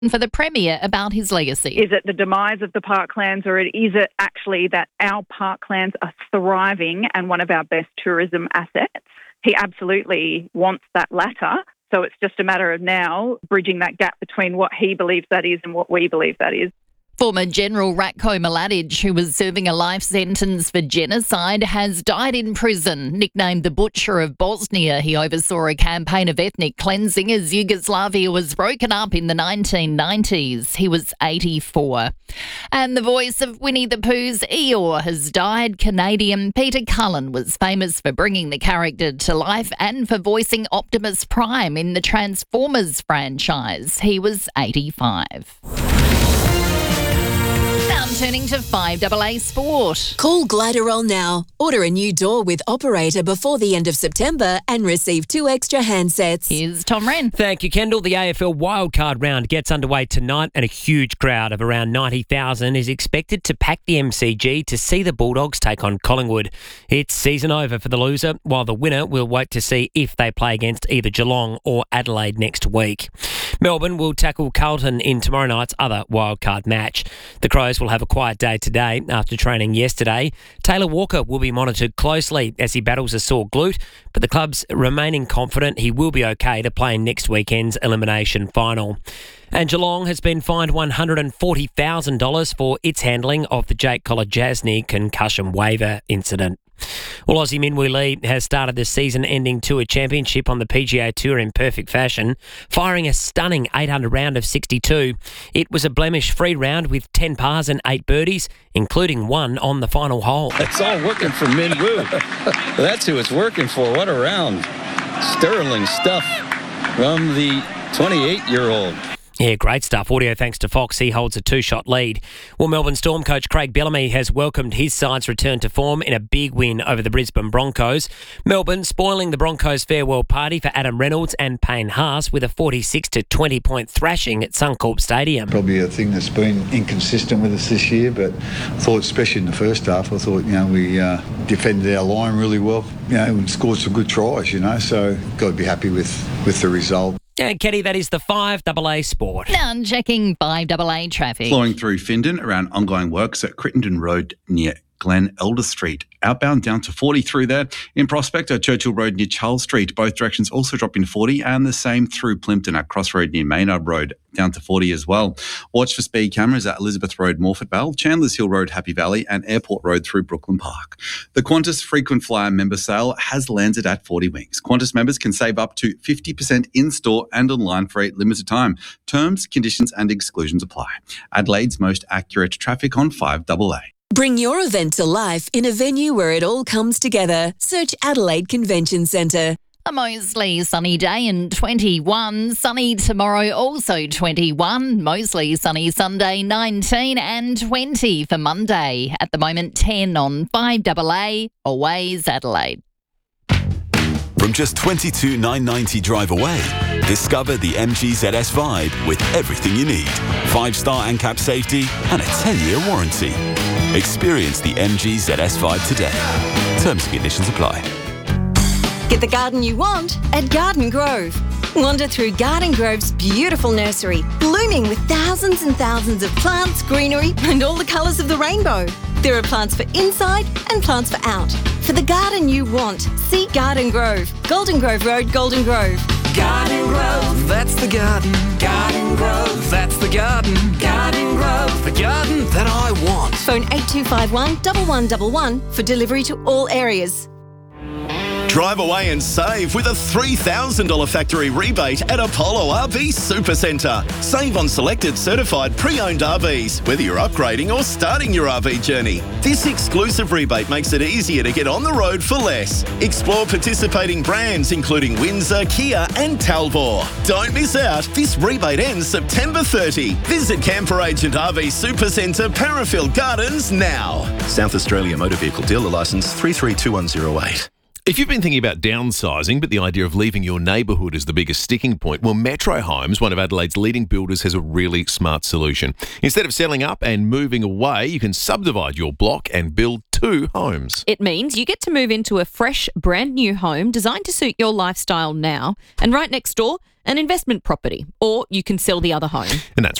for the Premier about his legacy. Is it the demise of the parklands, or is it actually that our parklands are thriving and one of our best tourism assets? He absolutely wants that latter. So it's just a matter of now bridging that gap between what he believes that is and what we believe that is. Former General Ratko Mladic, who was serving a life sentence for genocide, has died in prison. Nicknamed the Butcher of Bosnia, he oversaw a campaign of ethnic cleansing as Yugoslavia was broken up in the 1990s. He was 84. And the voice of Winnie the Pooh's Eeyore has died. Canadian Peter Cullen was famous for bringing the character to life and for voicing Optimus Prime in the Transformers franchise. He was 85. Now turning to 5AA Sport. Call Gliderol now. Order a new door with Operator before the end of September and receive 2 extra handsets. Here's Tom Wren. Thank you, Kendall. The AFL wildcard round gets underway tonight and a huge crowd of around 90,000 is expected to pack the MCG to see the Bulldogs take on Collingwood. It's season over for the loser, while the winner will wait to see if they play against either Geelong or Adelaide next week. Melbourne will tackle Carlton in tomorrow night's other wildcard match. The Crows will have a quiet day today after training yesterday. Taylor Walker will be monitored closely as he battles a sore glute, but the club's remaining confident he will be okay to play in next weekend's elimination final. And Geelong has been fined $140,000 for its handling of the Jake Kolodjasny concussion waiver incident. Well, Aussie Minwoo Lee has started the season-ending Tour Championship on the PGA Tour in perfect fashion, firing a stunning 800 round of 62. It was a blemish-free round with 10 pars and 8 birdies, including one on the final hole. It's all working for Minwoo. That's who it's working for. What a round. Sterling stuff from the 28-year-old. Yeah, great stuff. Audio thanks to Fox. He holds a 2-shot lead. Well, Melbourne Storm coach Craig Bellamy has welcomed his side's return to form in a big win over the Brisbane Broncos. Melbourne spoiling the Broncos' farewell party for Adam Reynolds and Payne Haas with a 46-20 point thrashing at Suncorp Stadium. Probably a thing that's been inconsistent with us this year, but I thought, especially in the first half, I thought, we defended our line really well, and scored some good tries, so got to be happy with the result. And Kenny, that is the 5AA Sport. Now checking 5AA traffic. Flowing through Findon around ongoing works at Crittenden Road near Glen Elder Street. Outbound down to 40 through there. In Prospect at Churchill Road near Charles Street. Both directions also dropping to 40, and the same through Plimpton at Crossroad near Maynard Road down to 40 as well. Watch for speed cameras at Elizabeth Road, Morford Vale, Chandlers Hill Road, Happy Valley, and Airport Road through Brooklyn Park. The Qantas Frequent Flyer member sale has landed at 40 Wings. Qantas members can save up to 50% in-store and online for a limited time. Terms, conditions and exclusions apply. Adelaide's most accurate traffic on 5AA. Bring your event to life in a venue where it all comes together. Search Adelaide Convention Centre. A mostly sunny day and 21. Sunny tomorrow, also 21. Mostly sunny Sunday, 19 and 20 for Monday. At the moment, 10 on 5AA. Always Adelaide. From just $22,990 drive away, discover the MG ZS Vibe with everything you need. 5-star ANCAP safety and a 10-year warranty. Experience the MG ZS Vibe today. Terms and conditions apply. Get the garden you want at Garden Grove. Wander through Garden Grove's beautiful nursery, blooming with thousands and thousands of plants, greenery, and all the colours of the rainbow. There are plants for inside and plants for out. For the garden you want, see Garden Grove. Golden Grove Road, Golden Grove. Garden Grove, that's the garden. Garden Grove, that's the garden. Garden Grove, the garden that I want. Phone 8251 1111 for delivery to all areas. Drive away and save with a $3,000 factory rebate at Apollo RV Supercentre. Save on selected certified pre-owned RVs, whether you're upgrading or starting your RV journey. This exclusive rebate makes it easier to get on the road for less. Explore participating brands including Windsor, Kia and Talbot. Don't miss out. This rebate ends September 30. Visit Camper Agent RV Supercentre, Parafield Gardens now. South Australia Motor Vehicle Dealer Licence 332108. If you've been thinking about downsizing, but the idea of leaving your neighbourhood is the biggest sticking point, well, Metro Homes, one of Adelaide's leading builders, has a really smart solution. Instead of selling up and moving away, you can subdivide your block and build 2 homes. It means you get to move into a fresh, brand new home designed to suit your lifestyle now. And right next door, an investment property, or you can sell the other home. And that's